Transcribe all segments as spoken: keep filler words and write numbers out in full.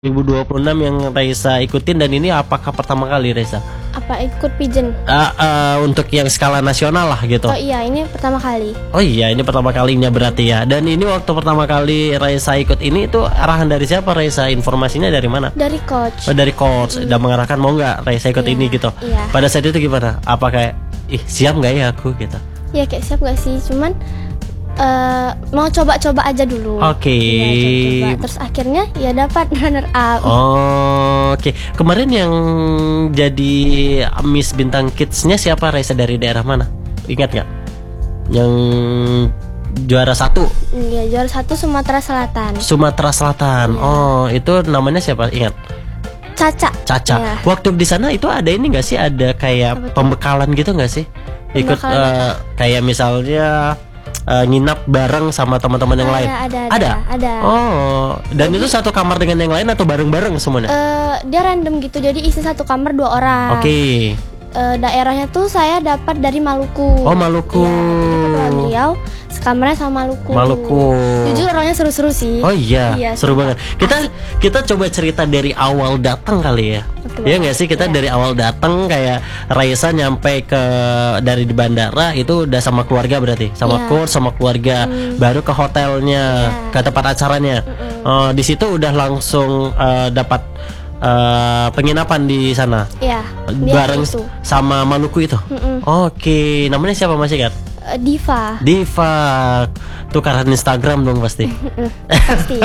dua ribu dua puluh enam yang Raisa ikutin, dan ini apakah pertama kali Raisa? Apa ikut pigeon? Uh, uh, untuk yang skala nasional lah gitu. Oh iya, ini pertama kali. Oh iya, ini pertama kalinya berarti ya. Dan ini waktu pertama kali Raisa ikut ini itu arahan dari siapa Raisa? Informasinya dari mana? Dari coach. Oh, dari coach. Hmm. Udah mengarahkan mau nggak Raisa ikut iya, ini gitu. Iya. Pada saat itu gimana? Apa kayak ih siap nggak ya aku gitu? Ya kayak siap nggak sih, cuman Uh, mau coba-coba aja dulu. Oke. Okay. Ya, terus akhirnya ya dapat runner up. Oh, oke. Okay. Kemarin yang jadi Miss Bintang Kids-nya siapa Raisa, dari daerah mana? Ingat nggak? Yang juara satu? Iya, juara satu Sumatera Selatan. Sumatera Selatan. Ya. Oh, itu namanya siapa? Ingat? Caca. Caca. Ya. Waktu di sana itu ada ini nggak sih? Ada kayak pembekalan gitu nggak sih? Ikut uh, kayak misalnya Uh, nginap bareng sama teman-teman yang ada, lain. Ada, ada, ada. Ada. Oh, dan jadi, itu satu kamar dengan yang lain atau bareng-bareng semuanya? Uh, dia random gitu, jadi isi satu kamar dua orang. Oke. Okay. Uh, daerahnya tuh saya dapat dari Maluku. Oh, Maluku. Iya, Riau, sekamarnya sama Maluku. Maluku. Jujur orangnya seru-seru sih. Oh iya, iya seru banget. Kita asik. Kita coba cerita dari awal datang kali ya. Iya nggak sih, kita ya. Dari awal datang kayak Raisa nyampe ke dari di bandara itu udah sama keluarga berarti, sama ya. Coach sama keluarga, hmm. baru ke hotelnya, ya. Ke tempat acaranya. Hmm. Uh, di situ udah langsung uh, dapat Uh, penginapan di sana. Iya. Bareng itu. Sama Maluku itu. Mm-mm. Oke, namanya siapa masih kan? Uh, Diva. Diva. Tukaran Instagram dong pasti. Pasti.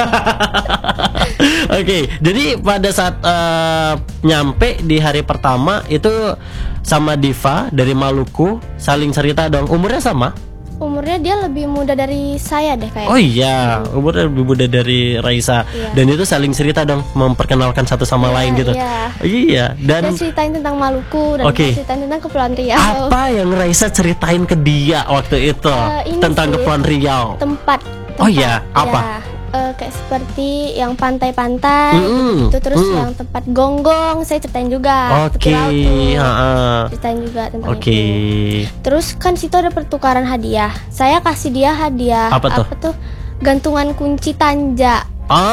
Oke, jadi pada saat uh, nyampe di hari pertama itu sama Diva dari Maluku, saling cerita dong. Umurnya sama? Umurnya dia lebih muda dari saya deh kayaknya. Oh iya, umurnya lebih muda dari Raisa. Iya. Dan itu saling cerita dong, memperkenalkan satu sama iya, lain gitu. Iya. Iya. Dan dia ceritain tentang Maluku dan okay. ceritain tentang Kepulauan Riau. Apa yang Raisa ceritain ke dia waktu itu uh, tentang sih, Kepulauan Riau? Tempat. tempat. Oh iya, apa? Ya. Uh, kayak seperti yang pantai-pantai mm-hmm. gitu, terus mm. yang tempat gonggong saya ceritain juga. Oke, okay. ceritain juga tentang okay. itu. Terus kan situ ada pertukaran hadiah. Saya kasih dia hadiah apa tuh? Apa tuh? Gantungan kunci tanja.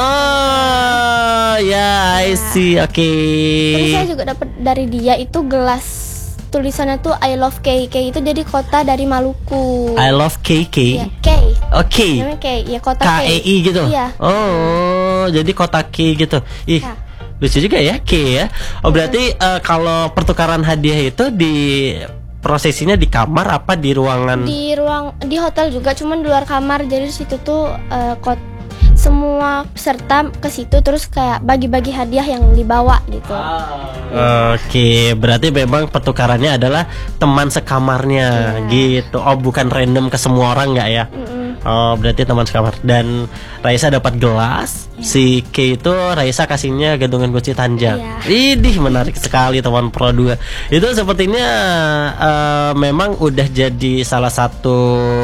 Oh, ya, yeah, I see. Oke. Okay. Terus saya juga dapat dari dia itu gelas. Tulisannya tuh I love K. K itu jadi kota dari Maluku. I love K K. Ya, K. Oke. Okay. Namanya K. Ya kota K E I gitu. Iya. Oh, jadi kota K gitu. Ih. Ya. Lucu juga ya K ya. Oh, berarti uh, kalau pertukaran hadiah itu di prosesinya di kamar apa di ruangan? Di ruang di hotel juga, cuman di luar kamar. Jadi di situ tuh uh, kot semua peserta ke situ terus kayak bagi-bagi hadiah yang dibawa gitu. Ah. Oke, okay. Berarti memang pertukarannya adalah teman sekamarnya, yeah. Gitu. Oh, bukan random ke semua orang nggak ya? Mm-mm. Oh, berarti teman sekamar. Dan Raisa dapat gelas, yeah. Si K itu Raisa kasihnya gantungan kunci tanja. Yeah. Idih, menarik sekali teman Pro dua. Itu sepertinya uh, memang udah jadi salah satu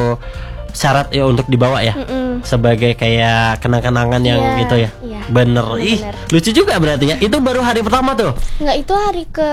syarat ya untuk dibawa ya. Mm-mm. Sebagai kayak kenang-kenangan yang yeah, gitu ya. Yeah. Bener. Ih, bener. Lucu juga berarti ya. Itu baru hari pertama tuh? Nggak, itu hari ke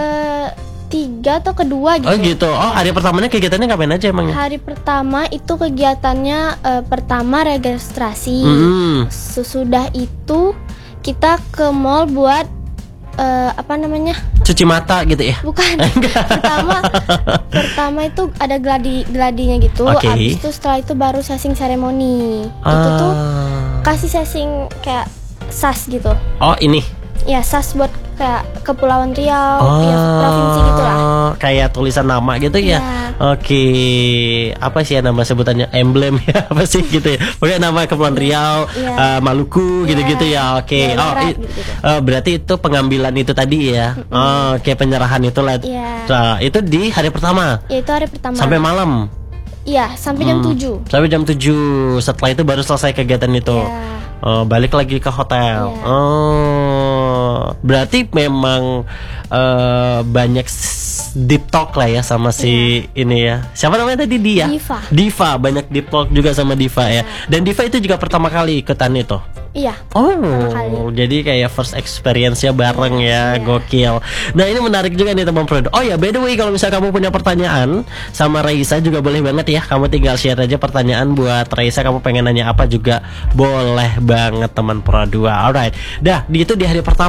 tiga atau kedua gitu. Oh gitu. Oh, hari pertamanya kegiatannya ngapain aja emangnya? Hari pertama itu kegiatannya uh, pertama registrasi. Mm. Sesudah itu kita ke mall buat uh, apa namanya? Cuci mata gitu ya? Bukan. pertama pertama itu ada gladi gladinya gitu. Okay. Abis itu setelah itu baru sesing seremoni. Ah. Itu tuh kasih sesing kayak sas gitu. Oh, ini. Ya, sas buat kayak Kepulauan Riau, oh, ya provinsi gitulah. Kayak tulisan nama gitu ya. Ya. Oke, apa sih ya nama sebutannya, emblem ya apa sih gitu ya. Pokoknya nama Kepulauan Riau, ya. uh, Maluku ya. Gitu-gitu ya. Oke. Ya, oh, i- gitu-gitu. uh, berarti itu pengambilan itu tadi ya. Mm-hmm. Oh, kayak penyerahan itu lah. Ya. Nah, itu di hari pertama. Ya, itu hari pertama. Sampai malam. Iya, sampai jam hmm. tujuh. Sampai jam tujuh. Setelah itu baru selesai kegiatan itu. Ya. Oh, balik lagi ke hotel. Ya. Oh, berarti memang uh, banyak deep talk lah ya sama si ya. Ini ya. Siapa namanya tadi dia? Diva. Diva, banyak deep talk juga sama Diva ya. Ya. Dan Diva itu juga pertama kali ikutan itu. Iya. Oh, kali. jadi kayak first experience-nya bareng ya, Iya. gokil. Nah ini menarik juga nih teman Pro. Oh ya, by the way kalau misalnya kamu punya pertanyaan sama Raisa juga boleh banget ya. Kamu tinggal share aja pertanyaan buat Raisa. Kamu pengen nanya apa juga boleh banget teman Pro dua. Alright, dah itu di hari pertama